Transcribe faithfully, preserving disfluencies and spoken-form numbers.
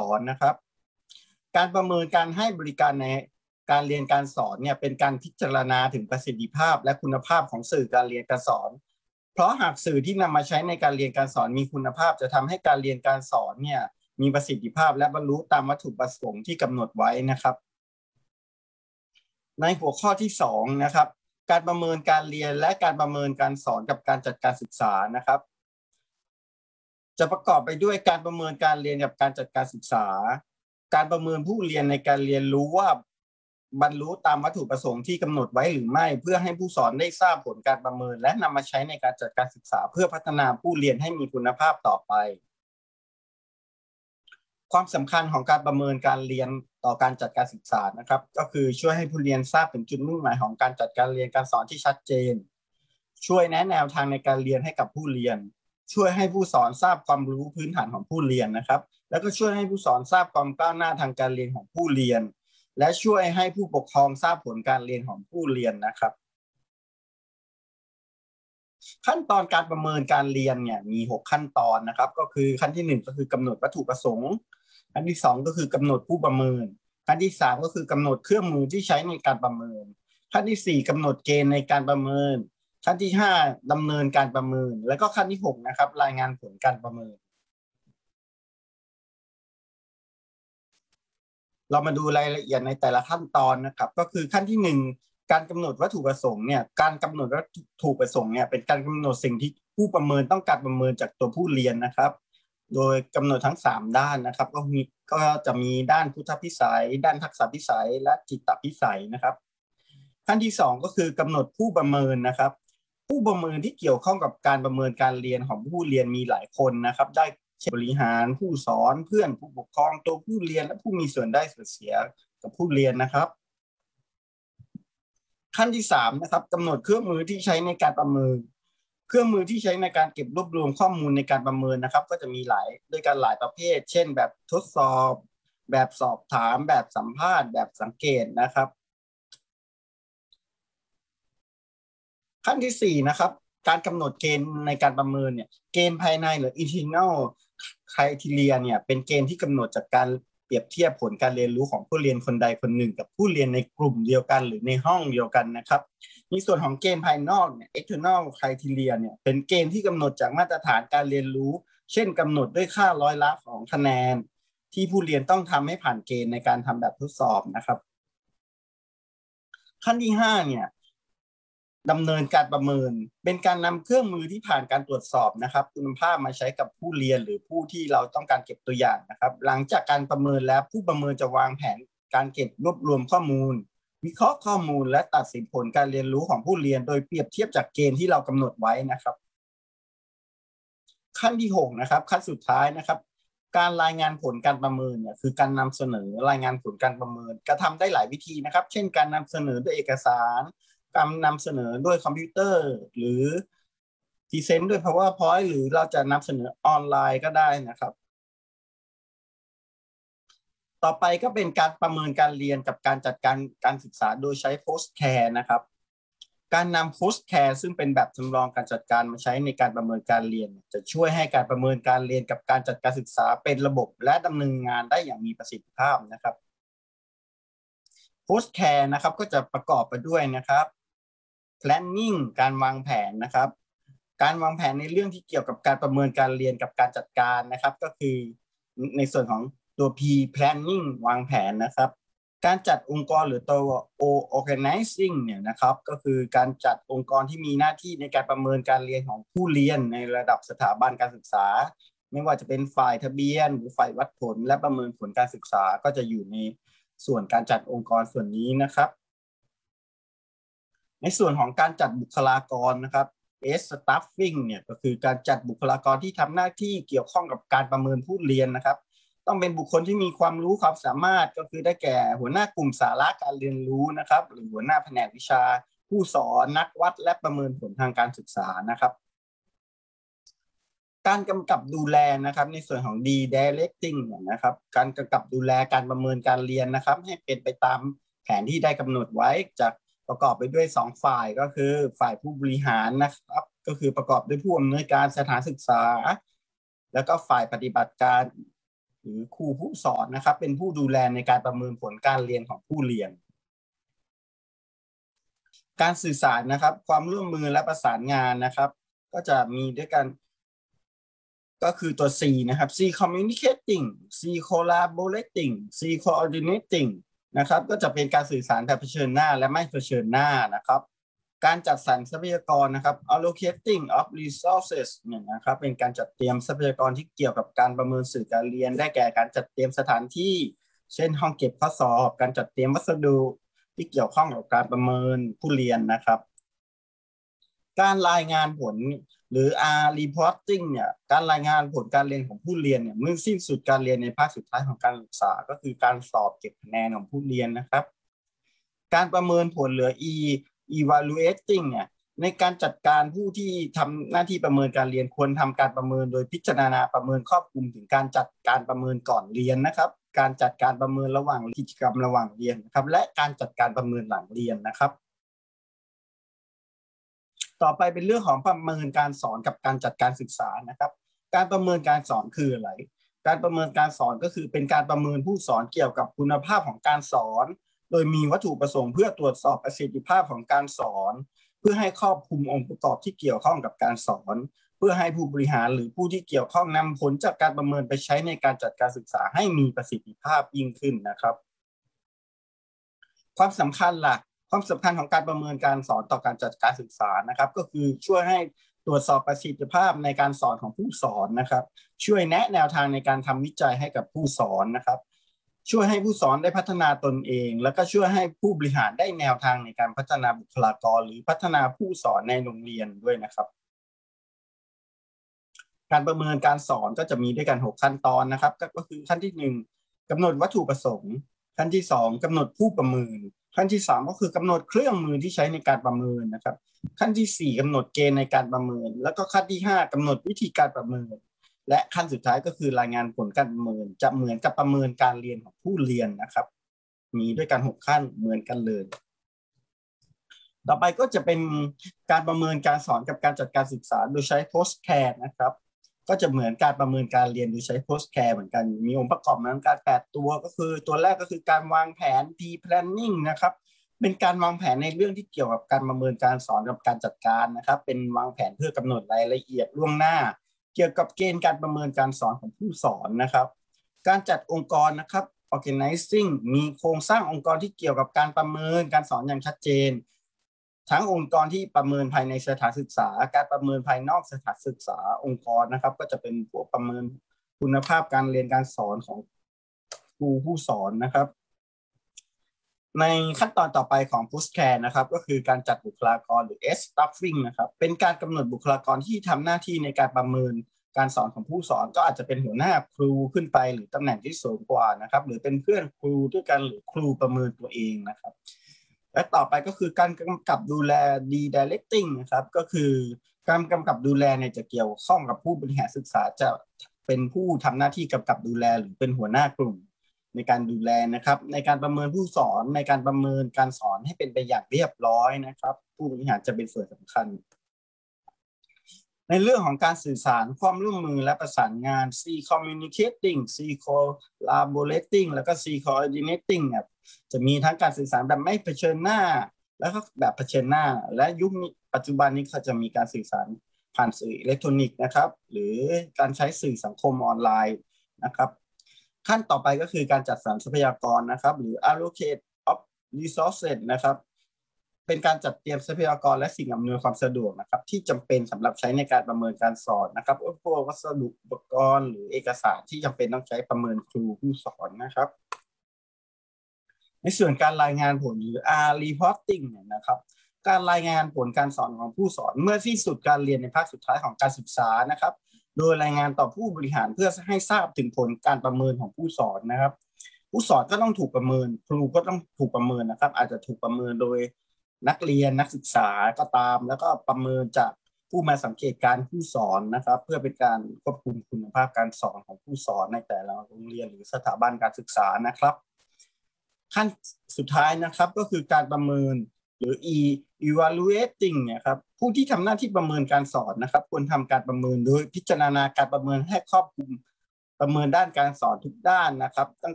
อนนะครับการประเมินการให้บริการในการเรียนการสอนเนี่ยเป็นการพิจารณาถึงประสิทธิภาพและคุณภาพของสื่อการเรียนการสอนเพราะหากสื่อที่นำมาใช้ในการเรียนการสอนมีคุณภาพจะทำให้การเรียนการสอนเนี่ยมีประสิทธิภาพและบรรลุตามวัตถุประสงค์ที่กำหนดไว้นะครับในหัวข้อที่สองนะครับการประเมินการเรียนและการประเมินการสอนกับการจัดการศึกษานะครับจะประกอบไปด้วยการประเมินการเรียนกับการจัดการศึกษาการประเมินผู้เรียนในการเรียนรู้ว่าบรรลุตามวัตถุประสงค์ที่กำหนดไว้หรือไม่เพื่อให้ผู้สอนได้ทราบผลการประเมินและนำมาใช้ในการจัดการศึกษาเพื่อพัฒนาผู้เรียนให้มีคุณภาพต่อไปความสำคัญของการประเมินการเรียนต่อการจัดการศึกษานะครับก็คือช่วยให้ผู้เรียนทราบถึงจุดมุ่งหมายของการจัดการเรียนการสอนที่ชัดเจนช่วยแนะแนวทางในการเรียนให้กับผู้เรียนช่วยให้ผู้สอนทราบความรู้พื้นฐานของผู้เรียนนะครับแล้วก็ช่วยให้ผู้สอนทราบความก้าวหน้าทางการเรียนของผู้เรียนและช่วยให้ผู้ปกครองทราบผลการเรียนของผู้เรียนนะครับขั้นตอนการประเมินการเรียนเนี่ยมีหกขั้นตอนนะครับก็คือขั้นที่หนึ่งก็คือกำหนดวัตถุประสงค์ขั้นที่สองก็คือกำหนดผู้ประเมินขั้นที่สามก็คือกำหนดเครื่องมือที่ใช้ในการประเมินขั้นที่สี่กำหนดเกณฑ์ในการประเมินขั้นที่ห้าดำเนินการประเมินแล้วก็ขั้นที่หกนะครับรายงานผลการประเมินเรามาดูรายละเอียดในแต่ละขั้นตอนนะครับก็คือขั้นที่หนึ่งการกำหนดวัตถุประสงค์เนี่ยการกำหนดวัตถุประสงค์เนี่ยเป็นการกำหนดสิ่งที่ผู้ประเมินต้องการประเมินจากตัวผู้เรียนนะครับโดยกำหนดทั้งสามด้านนะครับก็มีก็จะมีด้านพุทธพิสัยด้านทักษะพิสัยและจิตตพิสัยนะครับขั้นที่สองก็คือกำหนดผู้ประเมินนะครับผู้ประเมินที่เกี่ยวข้องกับการประเมินการเรียนของผู้เรียนมีหลายคนนะครับได้บริหารผู้สอนเพื่อนผู้ปกครองตัวผู้เรียนและผู้มีส่วนได้ส่วนเสียกับผู้เรียนนะครับขั้นที่สามนะครับกำหนดเครื่องมือที่ใช้ในการประเมินเครื่องมือที่ใช้ในการเก็บรวบรวมข้อมูลในการประเมินนะครับก็จะมีหลายด้วยกันหลายประเภทเช่นแบบทดสอบแบบสอบถามแบบสัมภาษณ์แบบสังเกตนะครับขั้นที่สี่นะครับการกำหนดเกณฑ์ในการประเมินเนี่ยเกณฑ์ภายในหรือ internal criteria เนี่ยเป็นเกณฑ์ที่กำหนดจากการเปรียบเทียบผลการเรียนรู้ของผู้เรียนคนใดคนหนึ่งกับผู้เรียนในกลุ่มเดียวกันหรือในห้องเดียวกันนะครับในส่วนของเกณฑ์ภายนอกเนี่ย external criteria เนี่ยเป็นเกณฑ์ที่กำหนดจากมาตรฐานการเรียนรู้เช่นกำหนดด้วยค่าร้อยละของคะแนนที่ผู้เรียนต้องทำให้ผ่านเกณฑ์ในการทำแบบทดสอบนะครับขั้นที่ห้าเนี่ยดำเนินการประเมินเป็นการนำเครื่องมือที่ผ่านการตรวจสอบนะครับคุณภาพมาใช้กับผู้เรียนหรือผู้ที่เราต้องการเก็บตัวอย่างนะครับหลังจากการประเมินแล้วผู้ประเมินจะวางแผนการเก็บรวบรวมข้อมูลวิเคราะห์ข้อมูลและตัดสินผลการเรียนรู้ของผู้เรียนโดยเปรียบเทียบจากเกณฑ์ที่เรากำหนดไว้นะครับขั้นที่หกนะครับขั้นสุดท้ายนะครับการรายงานผลการประเมินเนี่ยคือการนำเสนอรายงานผลการประเมินกระทำได้หลายวิธีนะครับเช่นการนำเสนอด้วยเอกสารการนำเสนอด้วยคอมพิวเตอร์หรือพรีเซนต์ด้วย PowerPoint หรือเราจะนำเสนอออนไลน์ก็ได้นะครับต่อไปก็เป็นการประเมินการเรียนกับการจัดการการศึกษาโดยใช้ Post Care นะครับการนำ Post Care ซึ่งเป็นแบบจำลองการจัดการมาใช้ในการประเมินการเรียนจะช่วยให้การประเมินการเรียนกับการจัดการศึกษาเป็นระบบและดำเนินงานได้อย่างมีประสิทธิภาพนะครับ Post Care นะครับก็จะประกอบไปด้วยนะครับplanning การวางแผนนะครับการวางแผนในเรื่องที่เกี่ยวกับการประเมินการเรียนกับการจัดการนะครับก็คือในส่วนของตัว P planning วางแผนนะครับการจัดองค์กรหรือตัว O organizing เนี่ยนะครับก็คือการจัดองค์กรที่มีหน้าที่ในการประเมินการเรียนของผู้เรียนในระดับสถาบันการศึกษาไม่ว่าจะเป็นฝ่ายทะเบียนหรือฝ่ายวัดผลและประเมินผลการศึกษาก็จะอยู่ในส่วนการจัดองค์กรส่วนนี้นะครับในส่วนของการจัดบุคลากรนะครับ S staffing เนี่ยก็คือการจัดบุคลากรที่ทำหน้าที่เกี่ยวข้องกับการประเมินผู้เรียนนะครับต้องเป็นบุคคลที่มีความรู้ความสามารถก็คือได้แก่หัวหน้ากลุ่มสาระการเรียนรู้นะครับหรือหัวหน้าแผนกวิชาผู้สอนนักวัดและประเมินผลทางการศึกษานะครับการกำกับดูแลนะครับในส่วนของ D directing นะครับการกำกับดูแลการประเมินการเรียนนะครับให้เป็นไปตามแผนที่ได้กำหนดไว้จากประกอบไปด้วยสองฝ่ายก็คือฝ่ายผู้บริหารนะครับก็คือประกอบด้วยผู้อำนวยการสถานศึกษาแล้วก็ฝ่ายปฏิบัติการหรือครูผู้สอนนะครับเป็นผู้ดูแลในการประเมินผลการเรียนของผู้เรียนการสื่อสารนะครับความร่วมมือและประสานงานนะครับก็จะมีด้วยกันก็คือตัว C นะครับ C communicating C collaborating C coordinating นะครับก็จะเป็นการสื่อสารแบบเผชิญหน้าและไม่เผชิญหน้านะครับการจัดสรรทรัพยากรนะครับ allocating of resources เนี่ยนะครับเป็นการจัดเตรียมทรัพยากรที่เกี่ยวกับการประเมินสื่อการเรียนได้แก่การจัดเตรียมสถานที่เช่นห้องเก็บข้อสอบการจัดเตรียมวัสดุที่เกี่ยวข้องกับการประเมินผู้เรียนนะครับการรายงานผลหรือ R reporting เนี่ยการรายงานผลการเรียนของผู้เรียนเนี่ยเมื่อสิ้นสุดการเรียนในภาคสุดท้ายของการศึกษาก็คือการสอบเก็บคะแนนของผู้เรียนนะครับการประเมินผลหรือ E evaluating เนี่ยในการจัดการผู้ที่ทำหน้าที่ประเมินการเรียนควรทำการประเมินโดยพิจารณาประเมินครอบคลุมถึงการจัดการประเมินก่อนเรียนนะครับการจัดการประเมินระหว่างกิจกรรมระหว่างเรียนนะครับและการจัดการประเมินหลังเรียนนะครับต่อไปเป็นเรื่องของประเมินการสอนกับการจัดการศึกษานะครับการประเมินการสอนคืออะไรการประเมินการสอนก็คือเป็นการประเมินผู้สอนเกี่ยวกับคุณภาพของการสอนโดยมีวัตถุประสงค์เพื่อตรวจสอบประสิทธิภาพของการสอนเพื่อให้ครอบคลุมองค์ประกอบที่เกี่ยวข้องกับการสอนเพื่อให้ผู้บริหารหรือผู้ที่เกี่ยวข้องนำผลจากการประเมินไปใช้ในการจัดการศึกษาให้มีประสิทธิภาพยิ่งขึ้นนะครับความสำคัญล่ะความสำคัญของการประเมินการสอนต่อการจัดการศึกษานะครับก็คือช่วยให้ตรวจสอบประสิทธิภาพในการสอนของผู้สอนนะครับช่วยแนะแนวทางในการทำวิจัยให้กับผู้สอนนะครับช่วยให้ผู้สอนได้พัฒนาตนเองแล้วก็ช่วยให้ผู้บริหารได้แนวทางในการพัฒนาบุคลากรหรือพัฒนาผู้สอนในโรงเรียนด้วยนะครับการประเมินการสอนก็จะมีด้วยกันหกขั้นตอนนะครับก็คือขั้นที่หนึ่งกำหนดวัตถุประสงค์ขั้นที่สองกำหนดผู้ประเมินขั้นที่สามก็คือกำหนดเครื่องมือที่ใช้ในการประเมินนะครับขั้นที่สี่กำหนดเกณฑ์ในการประเมินแล้วก็ขั้นที่ห้ากำหนดวิธีการประเมินและขั้นสุดท้ายก็คือรายงานผลการประเมินจะเหมือนกับประเมินการเรียนของผู้เรียนนะครับมีด้วยกันหกขั้นเหมือนกันเลยต่อไปก็จะเป็นการประเมินการสอนกับการจัดการศึกษาโดยใช้ postcard นะครับก็จะเหมือนการประเมินการเรียนโดยใช้ postcard เหมือนกันมีองค์ประกอบของการแปดตัวก็คือตัวแรกก็คือการวางแผน pre-planning นะครับเป็นการวางแผนในเรื่องที่เกี่ยวกับการประเมินการสอนกับการจัดการนะครับเป็นวางแผนเพื่อกำหนดรายละเอียดล่วงหน้าเกี่ยวกับเกณฑ์การประเมินการสอนของผู้สอนนะครับการจัดองค์กรนะครับ organizing มีโครงสร้างองค์กรที่เกี่ยวกับการประเมินการสอนอย่างชัดเจนทั้งองค์กรที่ประเมินภายในสถานศึกษาการประเมินภายนอกสถานศึกษาองค์กรนะครับก็จะเป็นพวกประเมินคุณภาพการเรียนการสอนของครูผู้สอนนะครับในขั้นตอนต่อไปของ postcard นะครับก็คือการจัดบุคลากรหรือ S staffing นะครับเป็นการกำหนดบุคลากรที่ทำหน้าที่ในการประเมินการสอนของผู้สอนก็อาจจะเป็นหัวหน้าครูขึ้นไปหรือตำแหน่งที่สูงกว่านะครับหรือเป็นเพื่อนครูด้วยกันหรือครูประเมินตัวเองนะครับและต่อไปก็คือการกำกับดูแล redirecting นะครับก็คือการกำกับดูแลเนี่ยจะเกี่ยวข้องกับผู้บริหารศึกษาจะเป็นผู้ทำหน้าที่กำกับดูแลหรือเป็นหัวหน้ากลุ่มในการดูแลนะครับในการประเมินผู้สอนในการประเมินการสอนให้เป็นไปอย่างเรียบร้อยนะครับผู้บริหารจะเป็นส่วนสำคัญในเรื่องของการสื่อสารความร่วมมือและประสานงาน C communicating C collaborating แล้วก็ C coordinating เนี่ยจะมีทั้งการสื่อสารแบบไม่เผชิญหน้าแล้วก็แบบเผชิญหน้าและยุคปัจจุบันนี้เขาจะมีการสื่อสารผ่านสื่ออิเล็กทรอนิกส์นะครับหรือการใช้สื่อสังคมออนไลน์นะครับขั้นต่อไปก็คือการจัดสรรทรัพยากรนะครับหรือ allocate of resources นะครับเป็นการจัดเตรียมทรัพยากรและสิ่งอำนวยความสะดวกนะครับที่จำเป็นสำหรับใช้ในการประเมินการสอนนะครับพวกวัสดุอุปกรณ์หรือเอกสารที่จำเป็นต้องใช้ประเมินครูผู้สอนนะครับในส่วนการรายงานผลหรือ R reporting เนี่ยนะครับการรายงานผลการสอนของผู้สอนเมื่อที่สุดการเรียนในภาคสุดท้ายของการศึกษานะครับโดยรายงานต่อผู้บริหารเพื่อให้ทราบถึงผลการประเมินของผู้สอนนะครับผู้สอนก็ต้องถูกประเมินครูก็ต้องถูกประเมินนะครับอาจจะถูกประเมินโดยนักเรียนนักศึกษาก็ตามแล้วก็ประเมินจากผู้มาสังเกตการผู้สอนนะครับเพื่อเป็นการควบคุมคุณภาพการสอนของผู้สอนในแต่ละโรงเรียนหรือสถาบันการศึกษานะครับขั้นสุดท้ายนะครับก็คือการประเมินหรือ E evaluating เนี่ยครับผู้ที่ทำหน้าที่ประเมินการสอนนะครับควรทำการประเมินโดยพิจารณาการประเมินให้ครอบคลุมประเมินด้านการสอนทุกด้านนะครับตั้ง